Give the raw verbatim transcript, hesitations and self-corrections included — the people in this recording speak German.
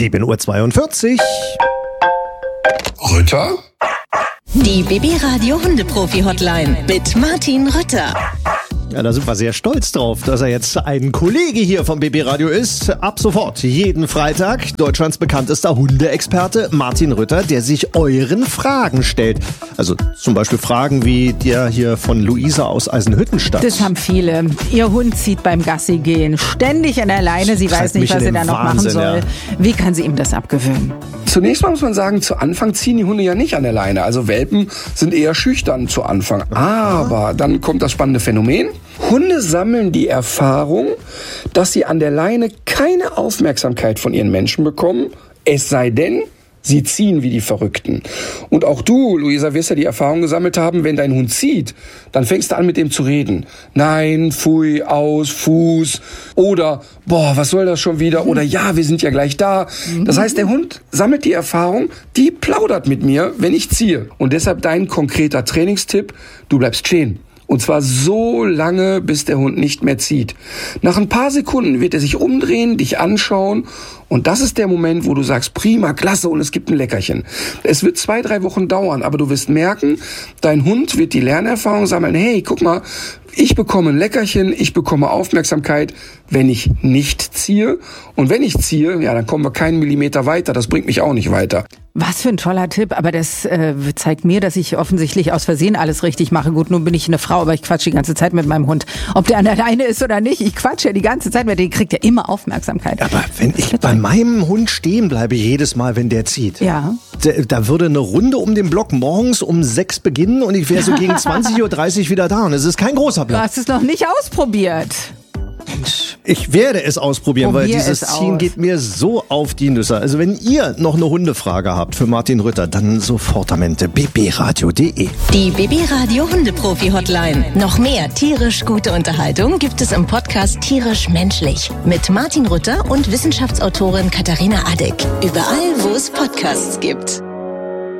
sieben Uhr zweiundvierzig. Rütter? Die B B Radio Hundeprofi-Hotline mit Martin Rütter. Ja, da sind wir sehr stolz drauf, dass er jetzt ein Kollege hier vom B B Radio ist. Ab sofort, jeden Freitag, Deutschlands bekanntester Hundeexperte Martin Rütter, der sich euren Fragen stellt. Also zum Beispiel Fragen wie der hier von Luisa aus Eisenhüttenstadt. Das haben viele. Ihr Hund zieht beim Gassi gehen ständig an der Leine. Sie weiß nicht, was sie da noch machen soll. Ja. Wie kann sie ihm das abgewöhnen? Zunächst mal muss man sagen, zu Anfang ziehen die Hunde ja nicht an der Leine. Also Welpen sind eher schüchtern zu Anfang. Aber dann kommt das spannende Phänomen. Hunde sammeln die Erfahrung, dass sie an der Leine keine Aufmerksamkeit von ihren Menschen bekommen, es sei denn, sie ziehen wie die Verrückten. Und auch du, Luisa, wirst ja die Erfahrung gesammelt haben, wenn dein Hund zieht, dann fängst du an, mit dem zu reden. Nein, pfui, aus, Fuß. Oder, boah, was soll das schon wieder? Oder ja, wir sind ja gleich da. Das heißt, der Hund sammelt die Erfahrung, die plaudert mit mir, wenn ich ziehe. Und deshalb dein konkreter Trainingstipp, du bleibst stehen. Und zwar so lange, bis der Hund nicht mehr zieht. Nach ein paar Sekunden wird er sich umdrehen, dich anschauen. Und das ist der Moment, wo du sagst, prima, klasse, und es gibt ein Leckerchen. Es wird zwei, drei Wochen dauern, aber du wirst merken, dein Hund wird die Lernerfahrung sammeln. Hey, guck mal, ich bekomme ein Leckerchen, ich bekomme Aufmerksamkeit, wenn ich nicht ziehe. Und wenn ich ziehe, ja, dann kommen wir keinen Millimeter weiter. Das bringt mich auch nicht weiter. Was für ein toller Tipp, aber das äh, zeigt mir, dass ich offensichtlich aus Versehen alles richtig mache. Gut, nun bin ich eine Frau, aber ich quatsche die ganze Zeit mit meinem Hund. Ob der an der Leine ist oder nicht, ich quatsche ja die ganze Zeit, weil der kriegt ja immer Aufmerksamkeit. Aber wenn ich bei meinem Hund stehen bleibe, jedes Mal, wenn der zieht, ja. da, da würde eine Runde um den Block morgens um sechs beginnen und ich wäre so gegen zwanzig Uhr dreißig wieder da und es ist kein großer Block. Du hast es noch nicht ausprobiert. Ich werde es ausprobieren, Probier weil dieses Ziehen aus. geht mir so auf die Nüsse. Also wenn ihr noch eine Hundefrage habt für Martin Rütter, dann sofort am Ende b b radio punkt d e. Die B B Radio Hundeprofi-Hotline. Noch mehr tierisch gute Unterhaltung gibt es im Podcast Tierisch Menschlich mit Martin Rütter und Wissenschaftsautorin Katharina Adick. Überall, wo es Podcasts gibt.